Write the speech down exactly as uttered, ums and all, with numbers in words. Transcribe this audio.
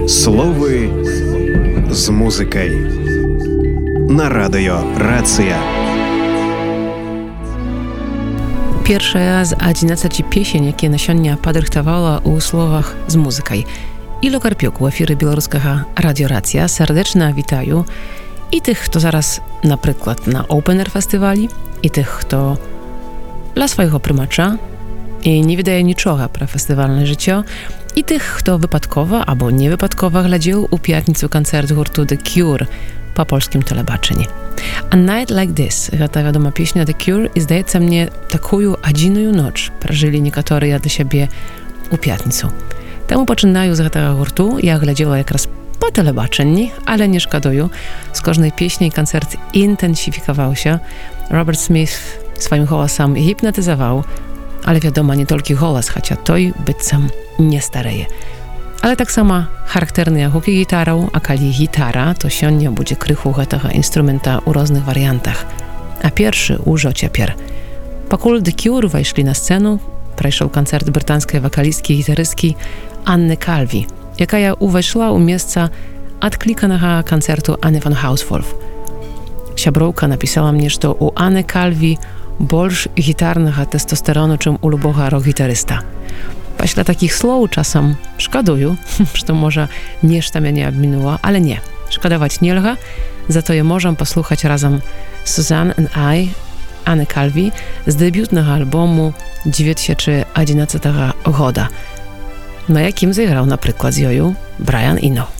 Словы з музыкай на радыё Рацыя. Pierwsza z одиннадцати песень, які на сёння падрыхтавала ў словах з музыкай. Іло Карпюк у эфіры беларускага радыё Рацыя. Сардэчна вітаю і тых, хто зараз, напрыклад, на Open Air фестывалі, і тых, хто ля свайго прымача і не ведае нічога пра фестывальнае жыццё, і тых, хто выпадкова або невыпадкова глядзеў у пятніцу канцэрт гурту The Cure па польскім тэлебачанні. A Night Like This, гэта, вядома, песня The Cure, і, здаецца мне, такую адзіную ноч пражылі некаторыя для сябе у пятніцу. Таму пачынаю з гэтага гурту. Я глядзела якраз па тэлебачанні, але не шкадую. З кожнай песняй канцэрт інтэнсіфікаваўся. Роберт Сміт сваім голасам гіпнатызаваў, ale wiadomo, nie tylko głos, chociaż той bycem nie stareje. Ale tak samo charakterny jak huki gitarą, a kali gitara, to siądzie będzie krychu tego instrumenta u różnych wariantach. A pierwszy użo ciapier. Покуль The Cure weszli na scenę, przeszł koncert brytyjskiej wokalistki i gitarystki Anny Calvi, jaka ja uweszła u miejsca odklikanego koncertu Anny von Hauswolf. Siabrowka napisała mnie, że u Anny Calvi больш гітарнага тэстостэрону, чым у любога рок-гітарыста. Пасля такіх слоў часам шкадую, што можа нешта мяне абмінула, але не, шкадаваць нельга, затое можам паслухаць разам Suzanne and I, Anny Calvi, з дэбютнага альбому две тысячи одиннадцатого года, на якім зайграў, напрыклад, з ёю Brian Eno.